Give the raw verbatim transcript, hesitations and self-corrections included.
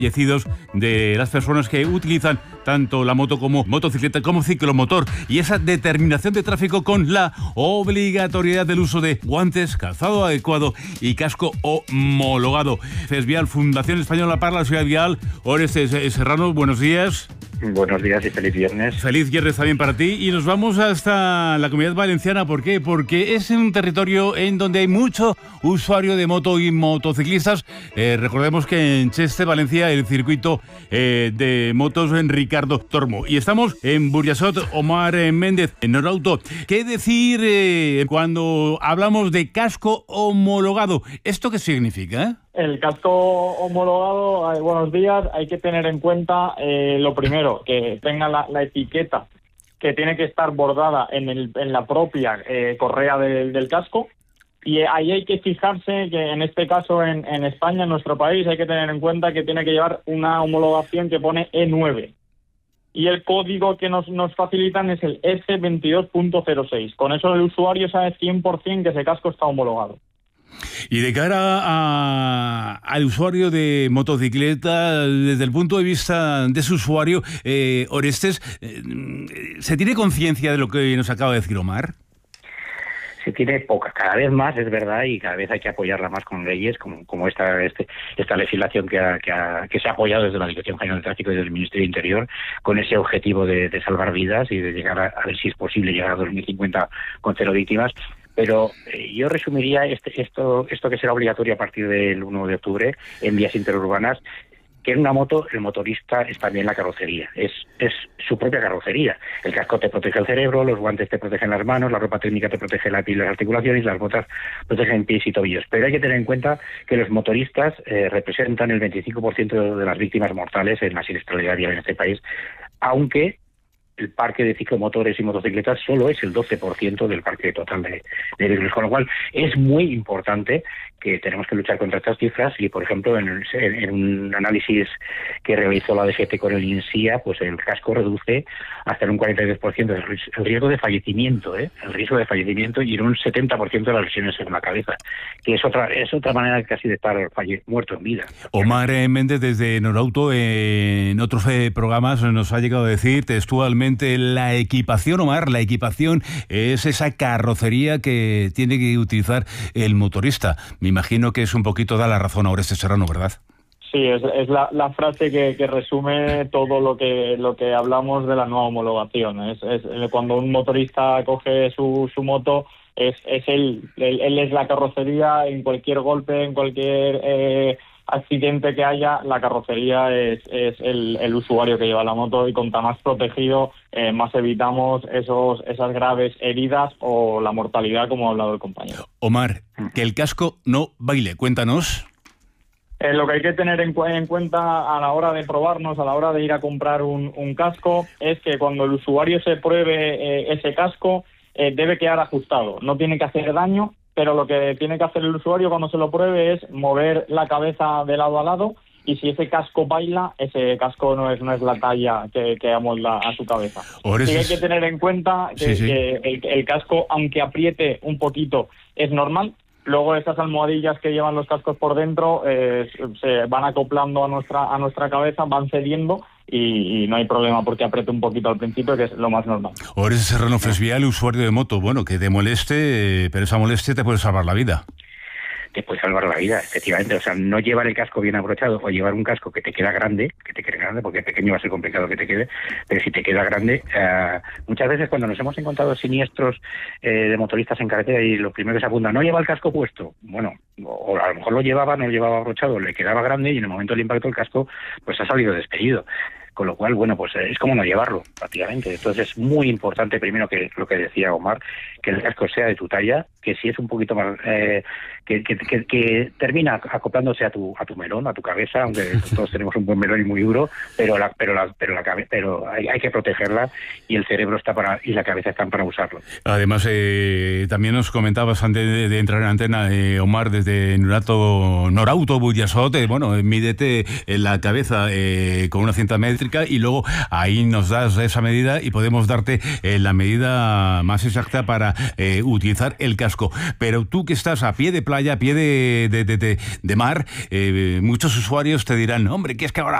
fallecidos de las personas que utilizan tanto la moto como motocicleta como ciclomotor, y esa determinación de tráfico con la obligatoriedad del uso de guantes, calzado adecuado y casco homologado. FESVIAL, Fundación Española para la Seguridad Vial. Orestes Serrano, buenos días. Buenos días y feliz viernes. Feliz viernes también para ti. Y nos vamos hasta la Comunidad Valenciana. ¿Por qué? Porque es un territorio en donde hay mucho usuario de moto y motociclistas. Eh, recordemos que en Cheste, Valencia, el circuito eh, de motos en Ricardo Tormo. Y estamos en Burjasot. Omar Méndez, en Norauto. ¿Qué decir eh, cuando hablamos de casco homologado? ¿Esto qué significa? El casco homologado, eh, buenos días, hay que tener en cuenta eh, lo primero, que tenga la, la etiqueta que tiene que estar bordada en, el, en la propia eh, correa de, del casco, y ahí hay que fijarse que en este caso en, en España, en nuestro país, hay que tener en cuenta que tiene que llevar una homologación que pone E nueve. Y el código que nos, nos facilitan es el S veintidós punto cero seis. Con eso el usuario sabe cien por ciento que ese casco está homologado. Y de cara a, al usuario de motocicleta, desde el punto de vista de su usuario, eh, Orestes, eh, ¿se tiene conciencia de lo que nos acaba de decir Omar? Se tiene poca, cada vez más, es verdad, y cada vez hay que apoyarla más con leyes, como, como esta este, esta legislación que, ha, que, ha, que se ha apoyado desde la Dirección General de Tráfico y desde el Ministerio de Interior, con ese objetivo de, de salvar vidas y de llegar a, a ver si es posible llegar a dos mil cincuenta con cero víctimas. Pero eh, yo resumiría este, esto esto que será obligatorio a partir del uno de octubre en vías interurbanas, que en una moto el motorista es también la carrocería, es es su propia carrocería. El casco te protege el cerebro, los guantes te protegen las manos, la ropa técnica te protege la piel y las articulaciones, las botas protegen pies y tobillos. Pero hay que tener en cuenta que los motoristas eh, representan el veinticinco por ciento de las víctimas mortales en la siniestralidad vial en este país, aunque el parque de ciclomotores y motocicletas solo es el doce por ciento del parque total de, de vehículos, con lo cual es muy importante que tenemos que luchar contra estas cifras. Y, por ejemplo, en, el, en un análisis que realizó la D G T con el INSIA, pues el casco reduce hasta en un cuarenta y dos por ciento el, el riesgo de fallecimiento, ¿eh? el riesgo de fallecimiento y en un setenta por ciento de las lesiones en la cabeza, que es otra es otra manera casi de estar falle, muerto en vida. Omar Méndez, desde Norauto, eh, en otros eh, programas nos ha llegado a decir textualmente: la equipación, Omar, la equipación es esa carrocería que tiene que utilizar el motorista. Me imagino que es un poquito da la razón a Orestes Serrano, ¿verdad? Sí, es, es la, la frase que, que resume todo lo que lo que hablamos de la nueva homologación. Es, es cuando un motorista coge su, su moto, es, es él, él, él es la carrocería. En cualquier golpe, en cualquier eh, accidente que haya, la carrocería es, es el, el usuario que lleva la moto, y cuanto más protegido, eh, más evitamos esos esas graves heridas o la mortalidad, como ha hablado el compañero. Omar, que el casco no baile, cuéntanos. Eh, lo que hay que tener en, cu en cuenta a la hora de probarnos, a la hora de ir a comprar un, un casco, es que cuando el usuario se pruebe eh, ese casco, eh, debe quedar ajustado, no tiene que hacer daño. Pero lo que tiene que hacer el usuario cuando se lo pruebe es mover la cabeza de lado a lado, y si ese casco baila, ese casco no es no es la talla que, que amolda a su cabeza. Sí, hay que tener en cuenta que, sí, sí. que el, el casco, aunque apriete un poquito, es normal. Luego esas almohadillas que llevan los cascos por dentro eh, se van acoplando a nuestra a nuestra cabeza, van cediendo, y, y no hay problema porque apriete un poquito al principio, que es lo más normal. Orestes Serrano, FESVIAL, usuario de moto. Bueno, que te moleste, pero esa molestia te puede salvar la vida. Te puede salvar la vida, efectivamente. O sea, no llevar el casco bien abrochado o llevar un casco que te queda grande, que te quede grande, porque pequeño va a ser complicado que te quede, pero si te queda grande, uh, muchas veces cuando nos hemos encontrado siniestros eh, de motoristas en carretera, y lo primero que se apunta, no lleva el casco puesto, bueno, o a lo mejor lo llevaba, no lo llevaba abrochado, le quedaba grande, y en el momento del impacto el casco pues ha salido despedido. Con lo cual, bueno, pues es como no llevarlo, prácticamente. Entonces es muy importante, primero, que lo que decía Omar, que el casco sea de tu talla, que si es un poquito más... Eh, que, que, que, que termina acoplándose a tu a tu melón, a tu cabeza, aunque todos tenemos un buen melón y muy duro, pero la pero la pero la cabeza, pero hay, hay que protegerla, y el cerebro está para y la cabeza están para usarlo. Además, eh, también nos comentabas antes de, de entrar en antena, eh, Omar, desde Norauto, Norauto Burjasot, eh, bueno, mídete en la cabeza eh, con una cinta métrica milimétrica y luego ahí nos das esa medida y podemos darte eh, la medida más exacta para eh, utilizar el casco. Pero tú que estás a pie de playa, a pie de, de, de, de, de mar, eh, muchos usuarios te dirán, hombre, que es que ahora